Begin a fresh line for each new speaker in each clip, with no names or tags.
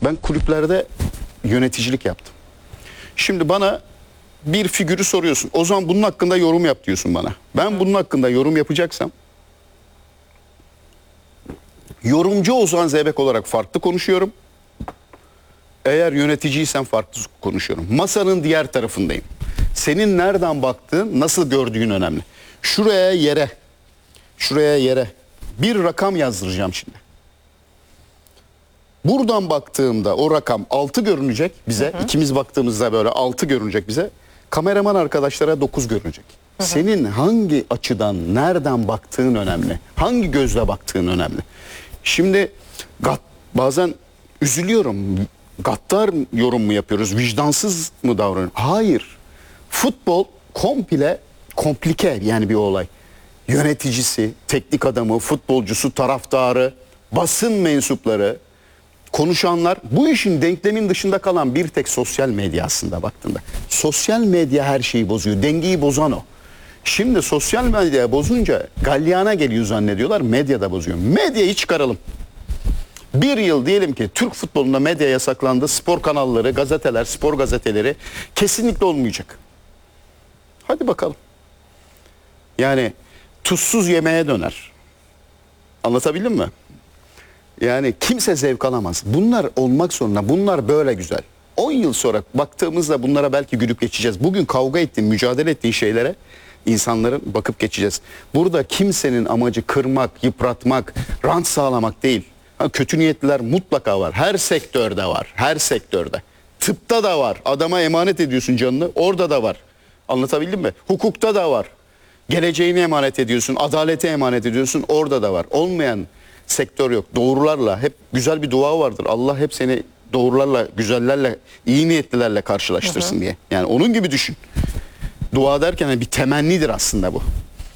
Ben kulüplerde yöneticilik yaptım. Şimdi bana bir figürü soruyorsun. O zaman bunun hakkında yorum yap diyorsun bana. Ben bunun hakkında yorum yapacaksam yorumcu Ozan Zeybek olarak farklı konuşuyorum. Eğer yöneticiysem farklı konuşuyorum. Masanın diğer tarafındayım. Senin nereden baktığın, nasıl gördüğün önemli. Şuraya yere bir rakam yazdıracağım şimdi. Buradan baktığımda o rakam 6 görünecek bize. İkimiz baktığımızda böyle 6 görünecek bize. Kameraman arkadaşlara 9 görünecek. Senin hangi açıdan, nereden baktığın önemli. Hangi gözle baktığın önemli. Şimdi bazen üzülüyorum. Gaddar yorum mu yapıyoruz? Vicdansız mı davranıyoruz? Hayır. Futbol komplike yani bir olay. Yöneticisi, teknik adamı, futbolcusu, taraftarı, basın mensupları, konuşanlar, bu işin denklemin dışında kalan bir tek sosyal medya aslında baktığında. Sosyal medya her şeyi bozuyor. Dengeyi bozan o. Şimdi sosyal medya bozunca galyana geliyor zannediyorlar. Medya da bozuyor. Medyayı çıkaralım. Bir yıl diyelim ki Türk futbolunda medya yasaklandı. Spor kanalları, gazeteler, spor gazeteleri kesinlikle olmayacak. Hadi bakalım. Yani tuzsuz yemeğe döner. Anlatabildim mi? Yani kimse zevk alamaz. Bunlar olmak zorunda. Bunlar böyle güzel. 10 yıl sonra baktığımızda bunlara belki gülüp geçeceğiz. Bugün kavga ettiğin, mücadele ettiğin şeylere insanların bakıp geçeceğiz. Burada kimsenin amacı kırmak, yıpratmak, rant sağlamak değil. Kötü niyetliler mutlaka var. Her sektörde var. Her sektörde. Tıpta da var. Adama emanet ediyorsun canını. Orada da var. Anlatabildim mi? Hukukta da var. Geleceğini emanet ediyorsun. Adalete emanet ediyorsun. Orada da var. Olmayan sektör yok. Doğrularla hep güzel bir dua vardır. Allah hep seni doğrularla, güzellerle, iyi niyetlilerle karşılaştırsın diye. Yani onun gibi düşün. Dua derken bir temennidir aslında bu.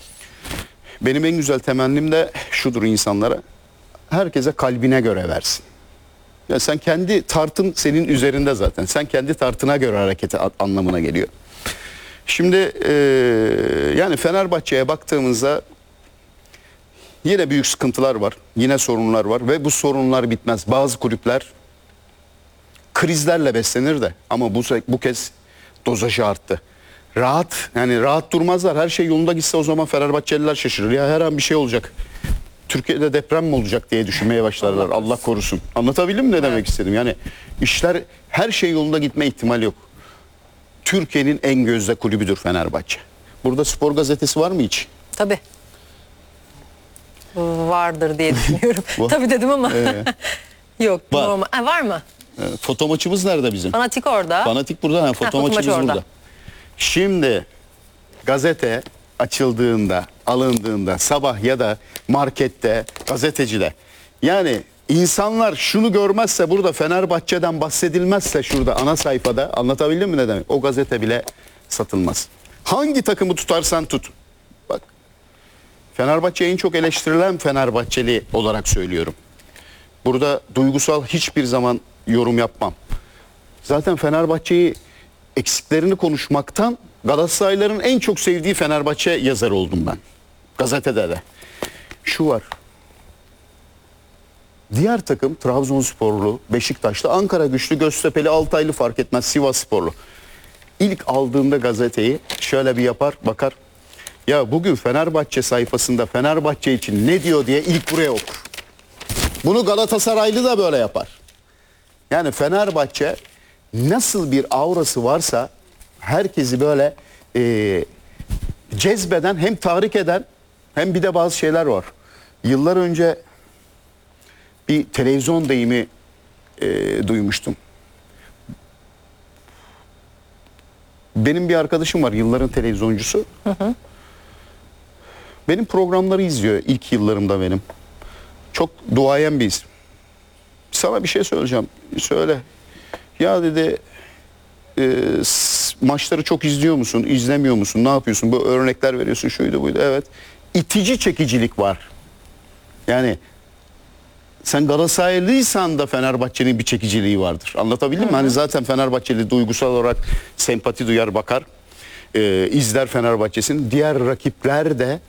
Benim en güzel temennim de şudur insanlara. Herkese kalbine göre versin. Ya sen kendi tartın senin üzerinde zaten. Sen kendi tartına göre harekete anlamına geliyor. Şimdi yani Fenerbahçe'ye baktığımızda yine büyük sıkıntılar var. Yine sorunlar var ve bu sorunlar bitmez. Bazı kulüpler krizlerle beslenir de ama bu kez dozajı arttı. Rahat durmazlar. Her şey yolunda gitse o zaman Fenerbahçeliler şaşırır. Ya her an bir şey olacak. Türkiye'de deprem mi olacak diye düşünmeye başlarlar. Allah korusun. Anlatabildim mi ne demek istedim? Yani işler her şey yolunda gitme ihtimali yok. Türkiye'nin en gözde kulübüdür Fenerbahçe. Burada Spor Gazetesi var mı hiç?
Tabii. Vardır diye düşünüyorum. Tabii dedim ama. Yok.
Var.
Normal. Var mı?
Foto maçımız nerede bizim?
Fanatik orada.
Fanatik burada. Foto maçımız
orada.
burada. Şimdi gazete açıldığında, alındığında sabah ya da markette, gazetecide yani insanlar şunu görmezse, burada Fenerbahçe'den bahsedilmezse şurada ana sayfada, anlatabildim mi ne demek? O gazete bile satılmaz. Hangi takımı tutarsan tut. Bak, Fenerbahçe en çok eleştirilen Fenerbahçeli olarak söylüyorum. Burada duygusal hiçbir zaman yorum yapmam. Zaten Fenerbahçe'yi eksiklerini konuşmaktan Galatasaraylıların en çok sevdiği Fenerbahçe yazarı oldum ben. Gazetede de. Şu var. Diğer takım Trabzonsporlu, Beşiktaşlı, Ankara Güçlü, Göztepe'li, Altaylı fark etmez, Sivassporlu. İlk aldığında gazeteyi şöyle bir yapar, bakar. Ya bugün Fenerbahçe sayfasında Fenerbahçe için ne diyor diye ilk buraya okur. Bunu Galatasaraylı da böyle yapar. Yani Fenerbahçe nasıl bir aurası varsa herkesi böyle cezbeden, hem tahrik eden, hem bir de bazı şeyler var. Yıllar önce bir televizyon deyimi duymuştum. Benim bir arkadaşım var, yılların televizyoncusu. Benim programları izliyor ilk yıllarımda benim. Çok duayen bir isim. Sana bir şey söyleyeceğim. Söyle. Ya dedi, maçları çok izliyor musun, izlemiyor musun, ne yapıyorsun? Bu örnekler veriyorsun, şuydu buydu. Evet. İtici çekicilik var. Yani sen Galatasaraylıysan da Fenerbahçe'nin bir çekiciliği vardır. Anlatabildim mi? Hani zaten Fenerbahçeli duygusal olarak sempati duyar, bakar, izler Fenerbahçe'sini. Diğer rakipler de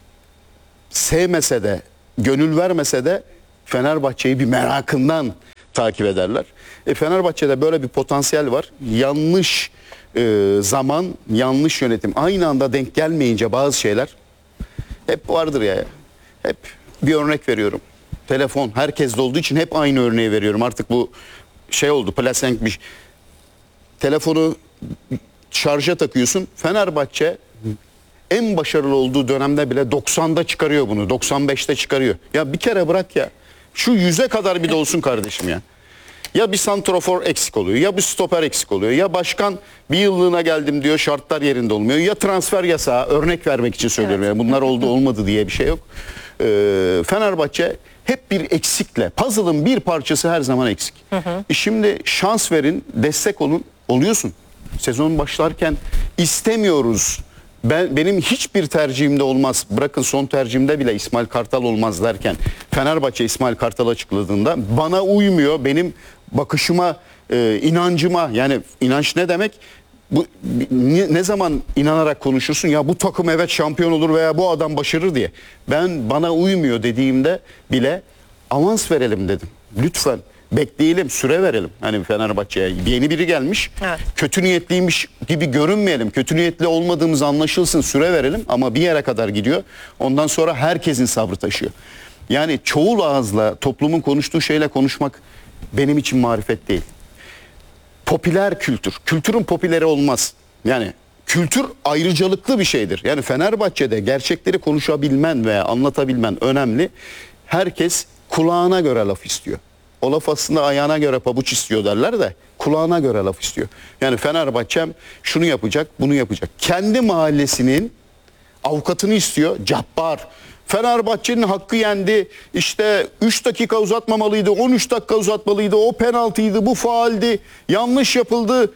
sevmese de, gönül vermese de Fenerbahçe'yi bir merakından takip ederler. Fenerbahçe'de böyle bir potansiyel var. Yanlış zaman, yanlış yönetim aynı anda denk gelmeyince bazı şeyler hep vardır ya. Hep bir örnek veriyorum. Telefon herkeste olduğu için hep aynı örneği veriyorum. Artık bu şey oldu, plasenkmiş. Telefonu şarja takıyorsun. Fenerbahçe en başarılı olduğu dönemde bile 90'da çıkarıyor bunu. 95'te çıkarıyor. Ya bir kere bırak ya. Şu 100'e kadar bir de olsun kardeşim ya. Ya bir santrafor eksik oluyor, ya bir stoper eksik oluyor, ya başkan bir yıllığına geldim diyor, şartlar yerinde olmuyor, ya transfer yasağı, örnek vermek için söylüyorum. Yani bunlar oldu olmadı diye bir şey yok. Fenerbahçe hep bir eksikle, puzzle'ın bir parçası her zaman eksik. Şimdi şans verin, destek olun, oluyorsun. Sezon başlarken istemiyoruz. Benim hiçbir tercihimde olmaz. Bırakın son tercihimde bile İsmail Kartal olmaz derken Fenerbahçe İsmail Kartal açıkladığında bana uymuyor. Benim bakışıma, inancıma, yani inanç ne demek? Bu ne zaman inanarak konuşursun ya bu takım evet şampiyon olur veya bu adam başarır diye. Ben bana uymuyor dediğimde bile avans verelim dedim. Lütfen bekleyelim, süre verelim. Hani Fenerbahçe'ye yeni biri gelmiş. Evet. Kötü niyetliymiş gibi görünmeyelim. Kötü niyetli olmadığımız anlaşılsın, süre verelim ama bir yere kadar gidiyor. Ondan sonra herkesin sabrı taşıyor. Yani çoğul ağızla, toplumun konuştuğu şeyle konuşmak benim için marifet değil. Popüler kültür. Kültürün popüleri olmaz. Yani kültür ayrıcalıklı bir şeydir. Yani Fenerbahçe'de gerçekleri konuşabilmen veya anlatabilmen önemli. Herkes kulağına göre laf istiyor. O laf aslında ayağına göre pabuç istiyor derler de kulağına göre laf istiyor. Yani Fenerbahçem şunu yapacak, bunu yapacak. Kendi mahallesinin avukatını istiyor. Cabbar. Fenerbahçe'nin hakkı yendi. İşte 3 dakika uzatmamalıydı. 13 dakika uzatmalıydı. O penaltıydı. Bu faaldi. Yanlış yapıldı.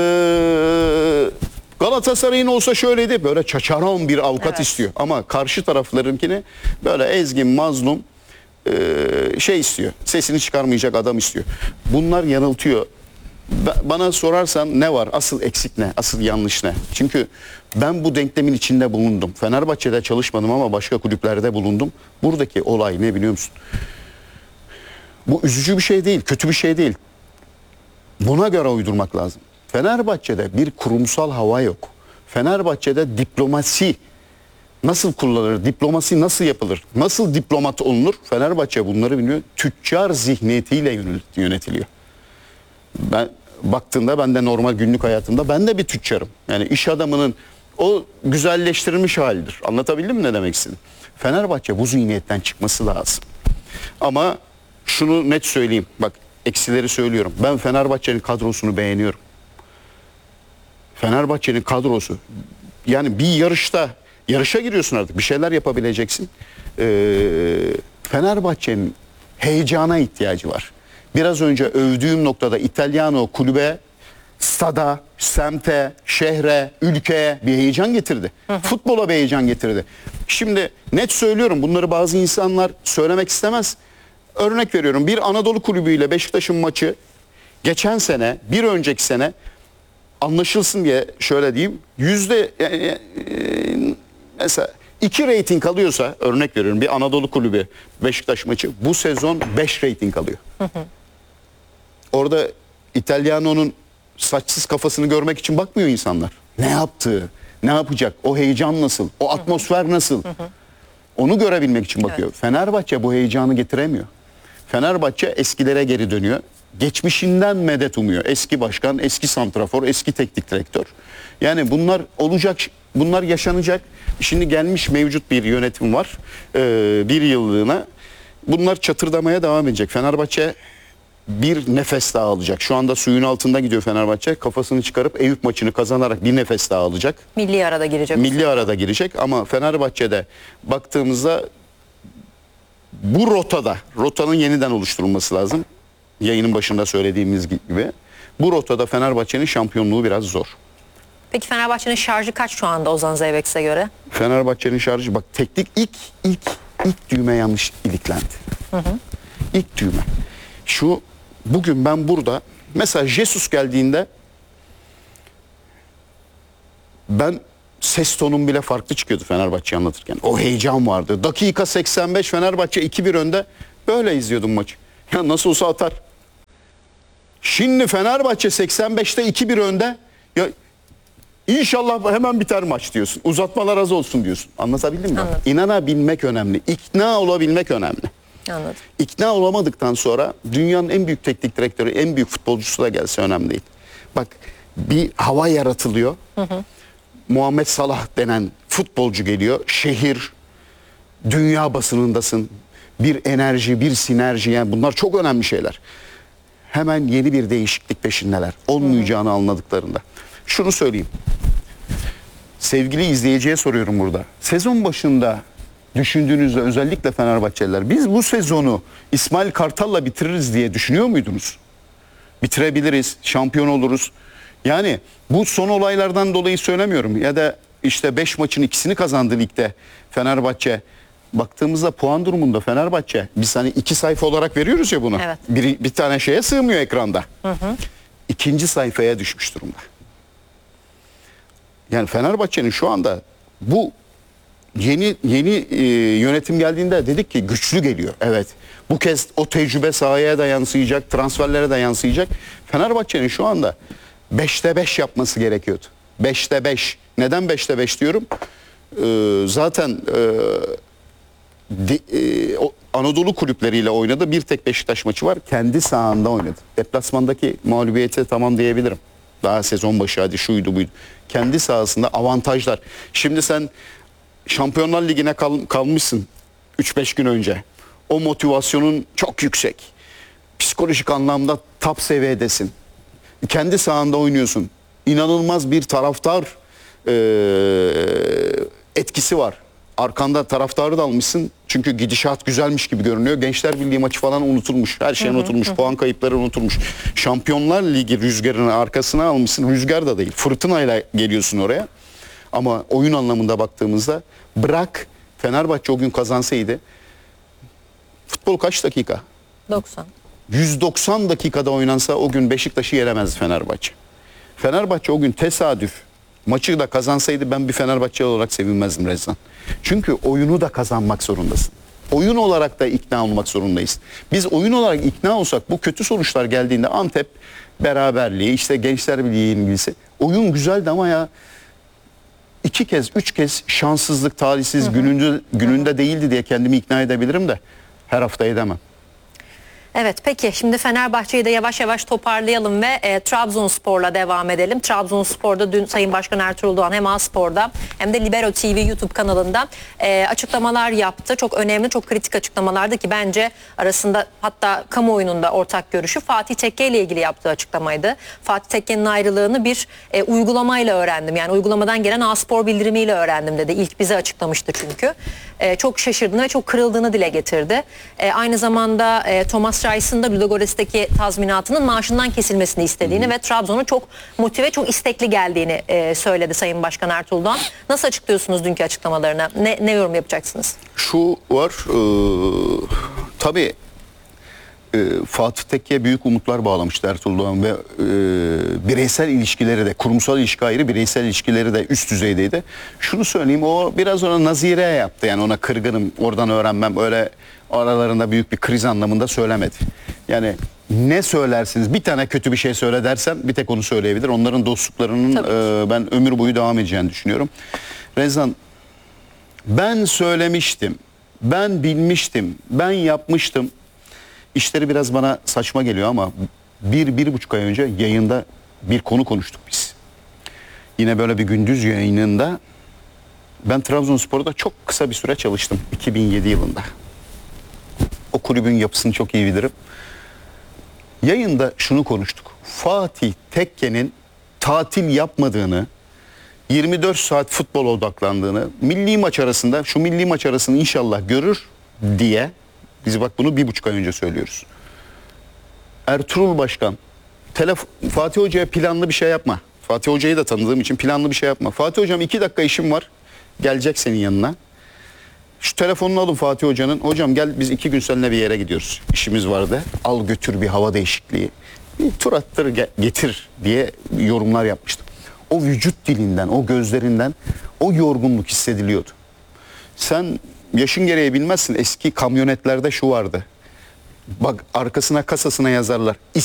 Galatasaray'ın olsa şöyleydi. Böyle çaçaron bir avukat istiyor. Ama karşı taraflarınkini böyle ezgin, mazlum şey istiyor. Sesini çıkarmayacak adam istiyor. Bunlar yanıltıyor. Bana sorarsan ne var? Asıl eksik ne? Asıl yanlış ne? Çünkü ben bu denklemin içinde bulundum. Fenerbahçe'de çalışmadım ama başka kulüplerde bulundum. Buradaki olay ne biliyor musun? Bu üzücü bir şey değil, kötü bir şey değil. Buna göre uydurmak lazım. Fenerbahçe'de bir kurumsal hava yok. Fenerbahçe'de diplomasi nasıl kullanılır, diplomasi nasıl yapılır, nasıl diplomat olunur? Fenerbahçe bunları biliyor. Tüccar zihniyetiyle yönetiliyor. Ben baktığında ben de normal günlük hayatımda ben de bir tüccarım. Yani iş adamının o güzelleştirilmiş halidir. Anlatabildim mi ne demek istedim? Fenerbahçe bu zihniyetten çıkması lazım. Ama şunu net söyleyeyim. Bak eksileri söylüyorum. Ben Fenerbahçe'nin kadrosunu beğeniyorum. Fenerbahçe'nin kadrosu yani bir yarışa giriyorsun artık. Bir şeyler yapabileceksin. Fenerbahçe'nin heyecana ihtiyacı var. Biraz önce övdüğüm noktada İtalyano kulübe, stada, semte, şehre, ülkeye bir heyecan getirdi. Futbola bir heyecan getirdi. Şimdi net söylüyorum bunları bazı insanlar söylemek istemez. Örnek veriyorum bir Anadolu kulübüyle Beşiktaş'ın maçı geçen sene, bir önceki sene anlaşılsın diye şöyle diyeyim. Mesela 2 reyting alıyorsa örnek veriyorum bir Anadolu kulübü Beşiktaş maçı bu sezon 5 reyting alıyor. Orada İtalyano'nun saçsız kafasını görmek için bakmıyor insanlar. Ne yaptı? Ne yapacak? O heyecan nasıl? O atmosfer nasıl? Onu görebilmek için bakıyor. Evet. Fenerbahçe bu heyecanı getiremiyor. Fenerbahçe eskilere geri dönüyor. Geçmişinden medet umuyor. Eski başkan, eski santrafor, eski teknik direktör. Yani bunlar olacak, bunlar yaşanacak. Şimdi gelmiş mevcut bir yönetim var. Bir yıllığına. Bunlar çatırdamaya devam edecek. Fenerbahçe bir nefes daha alacak. Şu anda suyun altında gidiyor Fenerbahçe. Kafasını çıkarıp Eyüp maçını kazanarak bir nefes daha alacak.
Milli arada girecek.
Milli arada girecek ama Fenerbahçe'de baktığımızda bu rotanın yeniden oluşturulması lazım. Yayının başında söylediğimiz gibi. Bu rotada Fenerbahçe'nin şampiyonluğu biraz zor.
Peki Fenerbahçe'nin şarjı kaç şu anda Ozan Zeybek'e göre?
Fenerbahçe'nin şarjı bak teknik ilk düğme yanlış iliklendi. İlk düğme. Bugün ben burada mesela Jesus geldiğinde ben ses tonum bile farklı çıkıyordu Fenerbahçe'yi anlatırken. O heyecan vardı. Dakika 85 Fenerbahçe 2-1 önde. Böyle izliyordum maçı. Ya nasıl olsa atar. Şimdi Fenerbahçe 85'te 2-1 önde. Ya İnşallah hemen biter maç diyorsun. Uzatmalar az olsun diyorsun. Anlatabildim mi?
Anladım.
İnanabilmek önemli. İkna olabilmek önemli.
Anladım.
İkna olamadıktan sonra dünyanın en büyük teknik direktörü, en büyük futbolcusu da gelse önemli değil. Bak, bir hava yaratılıyor. Muhammed Salah denen futbolcu geliyor. Şehir, dünya basınındasın. Bir enerji, bir sinerji, yani bunlar çok önemli şeyler. Hemen yeni bir değişiklik peşindeler. Olmayacağını anladıklarında. Şunu söyleyeyim. Sevgili izleyiciye soruyorum burada. Sezon başında düşündüğünüzde, özellikle Fenerbahçeliler, biz bu sezonu İsmail Kartal'la bitiririz diye düşünüyor muydunuz? Bitirebiliriz, şampiyon oluruz. Yani bu son olaylardan dolayı söylemiyorum. Ya da işte 5 maçın ikisini kazandı ligde Fenerbahçe. Baktığımızda puan durumunda Fenerbahçe, biz hani 2 sayfa olarak veriyoruz ya bunu.
Evet.
Bir tane şeye sığmıyor ekranda. İkinci sayfaya düşmüş durumda. Yani Fenerbahçe'nin şu anda bu yeni yönetim geldiğinde dedik ki güçlü geliyor. Evet. Bu kez o tecrübe sahaya da yansıyacak, transferlere de yansıyacak. Fenerbahçe'nin şu anda 5'te 5 yapması gerekiyordu. 5'te 5. Neden 5'te 5 diyorum? Zaten Anadolu kulüpleriyle oynadı. Bir tek Beşiktaş maçı var. Kendi sahanda oynadı. Deplasmandaki mağlubiyete tamam diyebilirim. Daha sezon başı, hadi şuydu buydu. Kendi sahasında avantajlar. Şimdi sen Şampiyonlar Ligi'ne kalmışsın 3-5 gün önce. O motivasyonun çok yüksek. Psikolojik anlamda top seviyedesin. Kendi sahanda oynuyorsun. İnanılmaz bir taraftar etkisi var. Arkanda taraftarı da almışsın. Çünkü gidişat güzelmiş gibi görünüyor. Gençler Birliği maçı falan unutulmuş. Her şey unutulmuş. Puan kayıpları unutulmuş. Şampiyonlar Ligi rüzgarını arkasına almışsın. Rüzgar da değil. Fırtınayla geliyorsun oraya. Ama oyun anlamında baktığımızda bırak Fenerbahçe o gün kazansaydı, futbol kaç dakika?
90.
190 dakikada oynansa o gün Beşiktaş'ı yenemezdi Fenerbahçe. Fenerbahçe o gün tesadüf maçı da kazansaydı ben bir Fenerbahçe olarak sevinmezdim Rezan. Çünkü oyunu da kazanmak zorundasın. Oyun olarak da ikna olmak zorundayız. Biz oyun olarak ikna olsak bu kötü sonuçlar geldiğinde Antep beraberliği, işte Gençler Birliği ilgisi, oyun güzeldi ama ya 2 kez 3 kez şanssızlık, talihsiz gününde değildi diye kendimi ikna edebilirim de her hafta edemem.
Evet, peki şimdi Fenerbahçe'yi de yavaş yavaş toparlayalım ve Trabzonspor'la devam edelim. Trabzonspor'da dün Sayın Başkan Ertuğrul Doğan hem A-Spor'da hem de Libero TV YouTube kanalında açıklamalar yaptı. Çok önemli, çok kritik açıklamalardı ki bence arasında, hatta kamuoyunun da ortak görüşü Fatih Tekke ile ilgili yaptığı açıklamaydı. Fatih Tekke'nin ayrılığını bir uygulamayla öğrendim. Yani uygulamadan gelen A-Spor bildirimiyle öğrendim dedi. İlk bize açıklamıştı çünkü. Çok şaşırdığını ve çok kırıldığını dile getirdi. Aynı zamanda Thomas Rice'ın da Ludogorets'teki tazminatının maaşından kesilmesini istediğini ve Trabzon'un çok motive, çok istekli geldiğini söyledi Sayın Başkan Ertuğrul Doğan. Nasıl açıklıyorsunuz dünkü açıklamalarına? Ne yorum yapacaksınız?
Şu var, tabii Fatih Tekke'ye büyük umutlar bağlamıştı Ertuğrul Doğan ve bireysel ilişkileri de, kurumsal ilişki ayrı, bireysel ilişkileri de üst düzeydeydi. Şunu söyleyeyim, o biraz ona nazire yaptı, yani ona kırgınım, oradan öğrenmem, öyle aralarında büyük bir kriz anlamında söylemedi. Yani ne söylersiniz, bir tane kötü bir şey söyle dersen bir tek onu söyleyebilir. Onların dostluklarının ben ömür boyu devam edeceğini düşünüyorum. Rezan, ben söylemiştim, ben bilmiştim, ben yapmıştım. İşleri biraz bana saçma geliyor ama 1-1,5 ay önce yayında bir konu konuştuk biz. Yine böyle bir gündüz yayınında ben Trabzonspor'da çok kısa bir süre çalıştım 2007 yılında. O kulübün yapısını çok iyi bilirim. Yayında şunu konuştuk. Fatih Tekke'nin tatil yapmadığını, 24 saat futbola odaklandığını, milli maç arasında, şu milli maç arasını inşallah görür diye, biz bak bunu 1,5 ay önce söylüyoruz. Ertuğrul Başkan, Fatih Hoca'ya planlı bir şey yapma. Fatih Hoca'yı da tanıdığım için planlı bir şey yapma. Fatih Hocam 2 dakika işim var. Gelecek senin yanına. Şu telefonunu alın Fatih Hoca'nın. Hocam gel, biz 2 gün seninle bir yere gidiyoruz. İşimiz vardı. Al götür bir hava değişikliği. Bir tur attır getir diye yorumlar yapmıştım. O vücut dilinden, o gözlerinden o yorgunluk hissediliyordu. Sen yaşın gereği bilmezsin, eski kamyonetlerde şu vardı. Bak arkasına, kasasına yazarlar.